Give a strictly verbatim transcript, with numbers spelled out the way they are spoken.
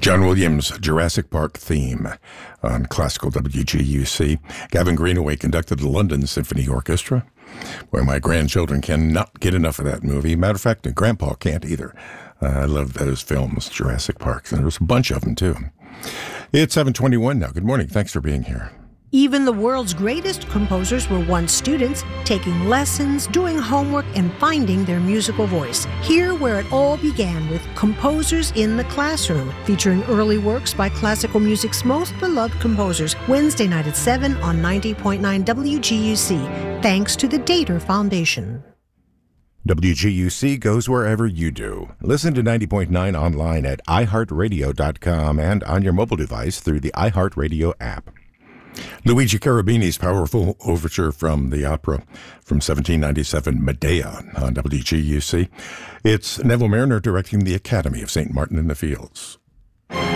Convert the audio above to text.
John Williams' Jurassic Park theme on classical W G U C. Gavin Greenaway conducted the London Symphony Orchestra, where my grandchildren cannot get enough of that movie. Matter of fact, Grandpa can't either. Uh, I love those films, Jurassic Park. And there's a bunch of them, too. It's seven twenty-one now. Good morning. Thanks for being here. Even the world's greatest composers were once students, taking lessons, doing homework, and finding their musical voice. Here, where it all began with Composers in the Classroom, featuring early works by classical music's most beloved composers, Wednesday night at seven on ninety point nine W G U C, thanks to the Dater Foundation. W G U C goes wherever you do. Listen to ninety point nine online at i heart radio dot com and on your mobile device through the iHeartRadio app. Luigi Cherubini's powerful overture from the opera from seventeen ninety-seven, Medea, on W G U C. It's Neville Marriner directing the Academy of Saint Martin in the Fields.